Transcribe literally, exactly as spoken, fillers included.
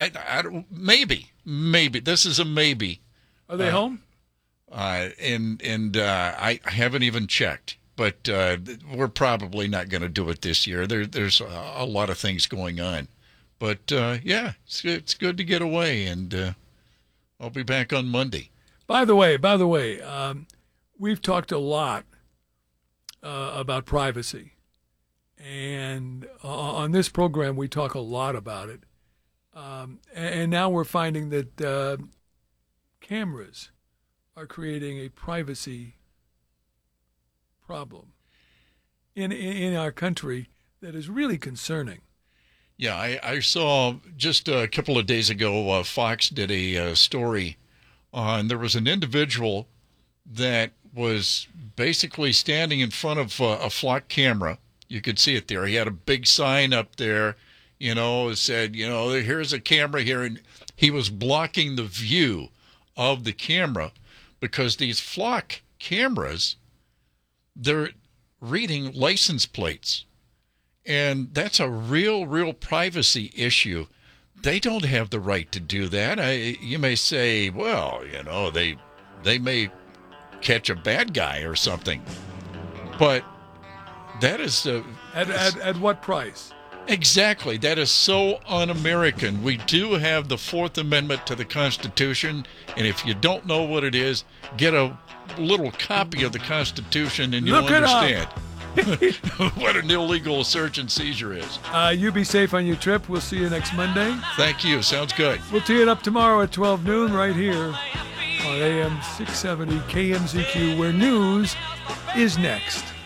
I, I don't, maybe, maybe this is a maybe. Are they uh, home? Uh, and and uh, I haven't even checked, but uh, we're probably not going to do it this year. There, there's a, a lot of things going on, but uh, yeah, it's, it's good to get away, and uh, I'll be back on Monday. By the way, by the way, um, we've talked a lot uh, about privacy, and uh, on this program we talk a lot about it, um, and, and now we're finding that uh, cameras are creating a privacy problem in, in in our country that is really concerning. Yeah, I, I saw just a couple of days ago, uh, Fox did a uh, story on, there was an individual that was basically standing in front of uh, a flock camera. You could see it there. He had a big sign up there, you know, it said, you know, here's a camera here, and he was blocking the view of the camera, because these flock cameras, they're reading license plates. And that's a real, real privacy issue. They don't have the right to do that. I, you may say, well, you know, they they may catch a bad guy or something. But that is... Uh, at, at, at what price? Exactly. That is so un-American. We do have the Fourth Amendment to the Constitution, and if you don't know what it is, get a little copy of the Constitution and you'll Look it understand what an illegal search and seizure is. Uh, you be safe on your trip. We'll see you next Monday. Thank you. Sounds good. We'll tee it up tomorrow at twelve noon right here on A M six seventy K M Z Q, where news is next.